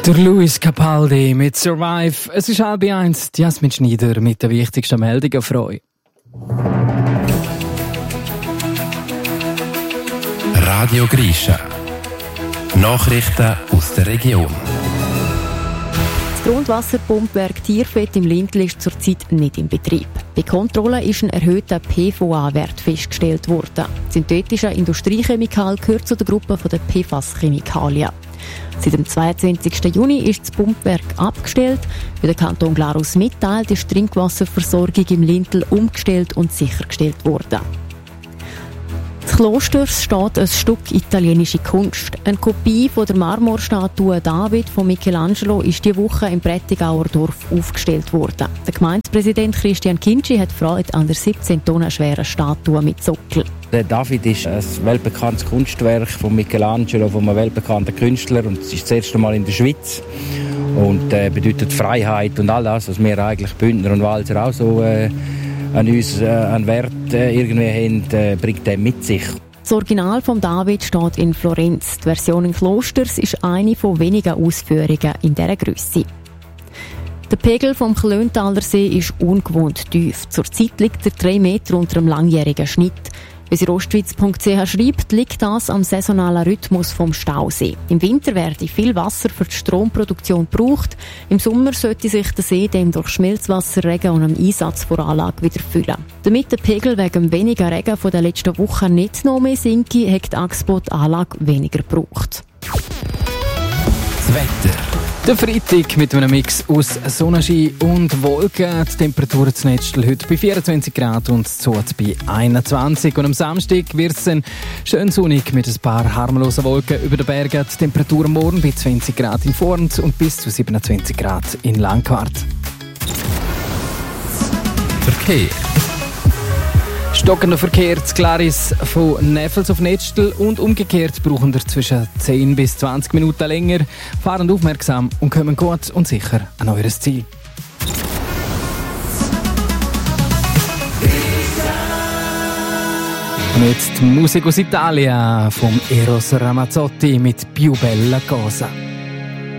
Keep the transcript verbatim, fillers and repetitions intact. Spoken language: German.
Der Luis Capaldi mit Survive. Es ist halb eins. Jasmin Schneider mit den wichtigsten Meldungen für euch. Radio Grisha. Nachrichten aus der Region. Das Grundwasserpumpwerk Tierfett im Lindl ist zurzeit nicht in Betrieb. Bei Kontrollen ist ein erhöhter P V A-Wert festgestellt worden. Synthetischer Industriechemikal gehört zu der Gruppe der P F A S-Chemikalien. Seit dem zweiundzwanzigsten Juni ist das Pumpwerk abgestellt. Wie der Kanton Glarus mitteilt, ist die Trinkwasserversorgung im Lindl umgestellt und sichergestellt worden. In Klosters steht ein Stück italienische Kunst. Eine Kopie von der Marmorstatue David von Michelangelo ist diese Woche im Prättigauer Dorf aufgestellt worden. Der Gemeindepräsident Christian Kinci hat Freude an der siebzehn Tonnen schweren Statue mit Sockel. Der David ist ein weltbekanntes Kunstwerk von Michelangelo, von einem weltbekannten Künstler, und es ist das erste Mal in der Schweiz und äh, bedeutet Freiheit und all das, was wir eigentlich Bündner und Walser auch so äh, an uns äh, an Wert äh, irgendwie haben, äh, bringt er mit sich. Das Original von David steht in Florenz. Die Version in Klosters ist eine von wenigen Ausführungen in dieser Grösse. Der Pegel vom Klöntaler See ist ungewohnt tief. Zurzeit liegt er drei Meter unter dem langjährigen Schnitt. Wie sie rostschweiz punkt c h schreibt, liegt das am saisonalen Rhythmus vom Stausee. Im Winter werde viel Wasser für die Stromproduktion gebraucht. Im Sommer sollte sich der See dem durch Schmelzwasserregen und am Einsatz von der Anlage wieder füllen. Damit der Pegel wegen weniger Regen von der letzten Woche nicht noch mehr sinke, hat die Axpo die Anlage weniger gebraucht. Das Wetter. Der Freitag mit einem Mix aus Sonnenschein und Wolken. Die Temperatur zu Netzstel heute bei vierundzwanzig Grad und zu bei einundzwanzig. Und am Samstag wird es dann schön sonnig mit ein paar harmlosen Wolken über den Bergen. Die Temperatur morgen bei zwanzig Grad in Forns und bis zu siebenundzwanzig Grad in Langquart. Verkehr. Stockender Verkehr zu Glaris von Neffels auf Netzstel und umgekehrt brauchen wir zwischen zehn bis zwanzig Minuten länger. Fahren aufmerksam und kommen gut und sicher an eures Ziel. Und jetzt die Musik aus Italien vom Eros Ramazzotti mit «Più bella cosa».